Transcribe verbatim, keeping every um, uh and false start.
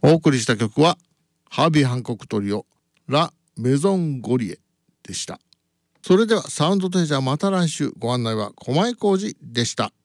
お送りした曲はハービー・ハンコックトリオラ・メゾン・ゴリエでした。それではサウンドトレジャーまた来週。ご案内は駒井浩二でした。